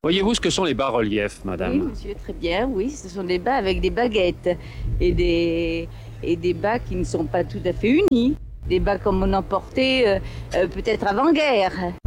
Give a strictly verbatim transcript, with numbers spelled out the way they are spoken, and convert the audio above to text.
Voyez-vous ce que sont les bas-reliefs, Oui, madame? monsieur, très bien, oui, ce sont des bas avec des baguettes et des, et des bas qui ne sont pas tout à fait unis. Des bas comme on en portait euh, euh, peut-être avant-guerre.